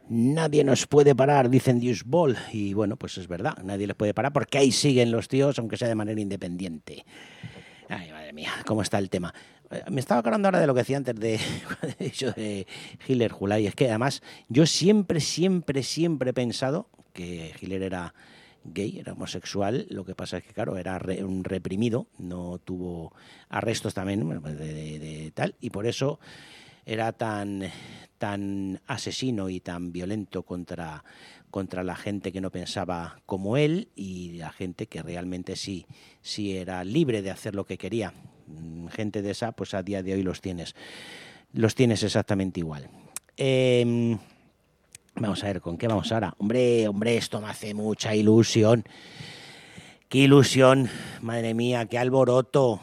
Nadie nos puede parar, dicen Dios Ball. Y bueno, pues es verdad, nadie les puede parar porque ahí siguen los tíos, aunque sea de manera independiente. Ay, madre mía, cómo está el tema. Me estaba acordando ahora de lo que decía antes de, de Hitler, Julay. Es que además yo siempre he pensado que Hitler era gay, era homosexual. Lo que pasa es que, claro, era un reprimido, no tuvo arrestos también de tal, y por eso era tan asesino y tan violento contra la gente que no pensaba como él y la gente que realmente sí era libre de hacer lo que quería. Gente de esa, pues a día de hoy los tienes exactamente igual. Vamos a ver, ¿con qué vamos ahora? Hombre, esto me hace mucha ilusión. ¡Qué ilusión! Madre mía, qué alboroto,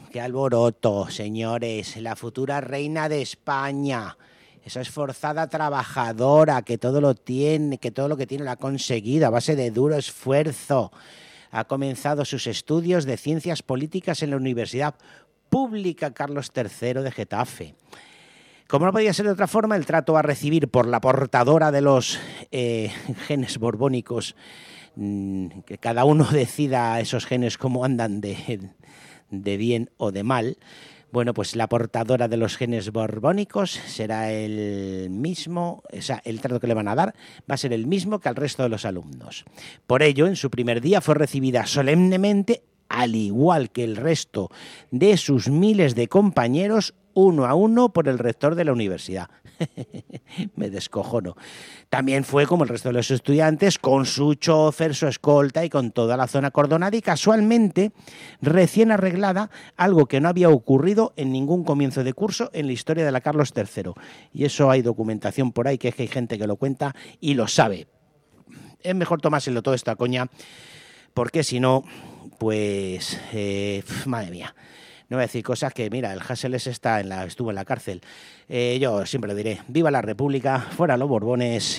señores. La futura reina de España, esa esforzada trabajadora que todo lo que tiene lo ha conseguido a base de duro esfuerzo. Ha comenzado sus estudios de ciencias políticas en la Universidad Pública Carlos III de Getafe. Como no podía ser de otra forma, el trato a recibir por la portadora de los genes borbónicos, que cada uno decida esos genes cómo andan de bien o de mal. Bueno, pues la portadora de los genes borbónicos será el mismo, o sea, el trato que le van a dar va a ser el mismo que al resto de los alumnos. Por ello, en su primer día fue recibida solemnemente, al igual que el resto de sus miles de compañeros, uno a uno por el rector de la universidad. Me descojono. También fue, como el resto de los estudiantes, con su chofer, su escolta y con toda la zona acordonada y casualmente recién arreglada, algo que no había ocurrido en ningún comienzo de curso en la historia de la Carlos III. Y eso hay documentación por ahí, que es que hay gente que lo cuenta y lo sabe. Es mejor tomárselo todo esta coña, porque si no, pues, madre mía. No voy a decir cosas que, mira, el Haseles estuvo en la cárcel. Yo siempre lo diré. Viva la República, fuera los Borbones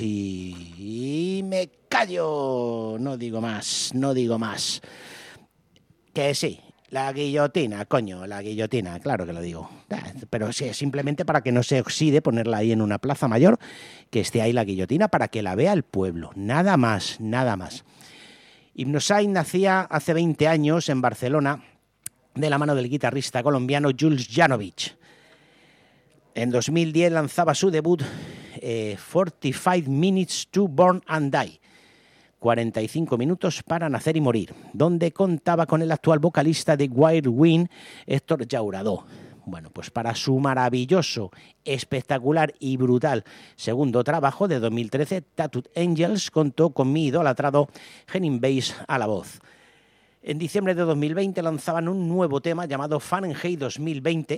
y me callo. No digo más. Que sí, la guillotina, coño, la guillotina, claro que lo digo. Pero sí, simplemente para que no se oxide, ponerla ahí en una plaza mayor, que esté ahí la guillotina para que la vea el pueblo. Nada más. Hypnosign nacía hace 20 años en Barcelona, de la mano del guitarrista colombiano Jules Janovich. En 2010 lanzaba su debut 45 Minutes to Born and Die, 45 minutos para nacer y morir, donde contaba con el actual vocalista de Wild Wind, Héctor Llauradó. Bueno, pues para su maravilloso, espectacular y brutal segundo trabajo de 2013, Tattooed Angels, contó con mi idolatrado Henning Bass a la voz. En diciembre de 2020 lanzaban un nuevo tema llamado Fahrenheit 2020,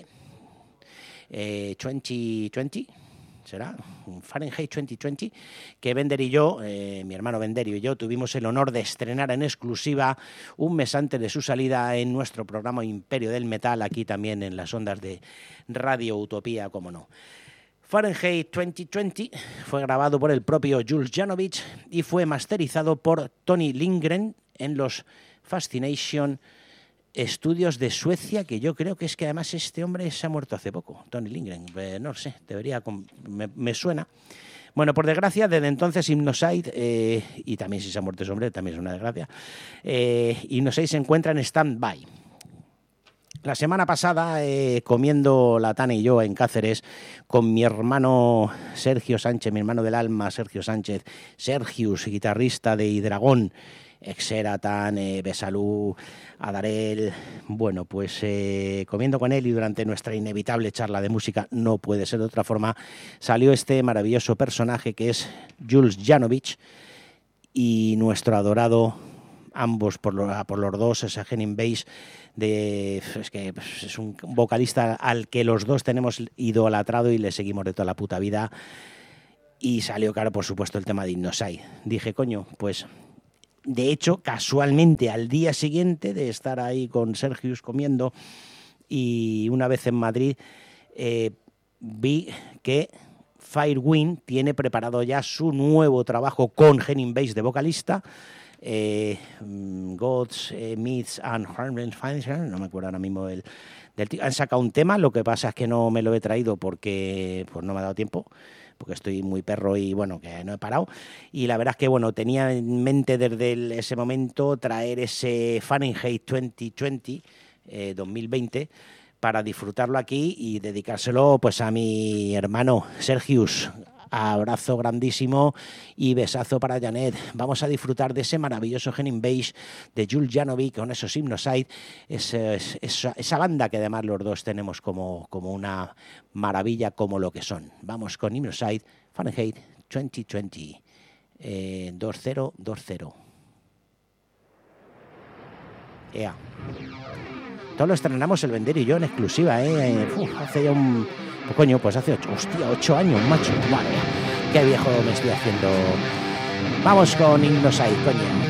2020, ¿será? Fahrenheit 2020, que Bender y yo, mi hermano Bender y yo, tuvimos el honor de estrenar en exclusiva un mes antes de su salida en nuestro programa Imperio del Metal, aquí también en las ondas de Radio Utopía, como no. Fahrenheit 2020 fue grabado por el propio Jules Janovich y fue masterizado por Tony Lindgren en los Fascination Estudios de Suecia, que yo creo que es que además este hombre se ha muerto hace poco, Tony Lindgren, no sé, me suena. Bueno, por desgracia, desde entonces Hypnosign, y también si se ha muerto ese hombre, también es una desgracia, Hypnosign se encuentra en stand-by. La semana pasada, comiendo la Tana y yo en Cáceres, con mi hermano Sergio Sánchez, mi hermano del alma, Sergio Sánchez, Sergius, guitarrista de Hidragón, Exeratan, Besalú, Adarel. Bueno, pues comiendo con él y durante nuestra inevitable charla de música, no puede ser de otra forma, salió este maravilloso personaje que es Jules Janovich y nuestro adorado, ambos por los dos, ese Henning Bass, es que es un vocalista al que los dos tenemos idolatrado y le seguimos de toda la puta vida. Y salió, claro, por supuesto, el tema de Hypnosign. Dije, coño, pues de hecho, casualmente al día siguiente de estar ahí con Sergius comiendo y una vez en Madrid, vi que Firewind tiene preparado ya su nuevo trabajo con Henning Bass de vocalista, Gods, Myths and Harmless Finds, no me acuerdo ahora mismo del tío. Han sacado un tema, lo que pasa es que no me lo he traído porque pues no me ha dado tiempo, porque estoy muy perro y bueno, que no he parado. Y la verdad es que bueno, tenía en mente desde ese momento traer ese Fahrenheit 2020, 2020, para disfrutarlo aquí y dedicárselo pues a mi hermano Sergius. Abrazo grandísimo y besazo para Janet. Vamos a disfrutar de ese maravilloso Henning Beige de Jules Janovic con esos Hypnoside, esa banda que además los dos tenemos como una maravilla, como lo que son. Vamos con Hypnoside, Fahrenheit 2020, 2020. Ea. Todo lo estrenamos el Vender y yo en exclusiva, hace ya hace 8 años, macho. Vale, qué viejo me estoy haciendo. Vamos con Hypnoside, coño.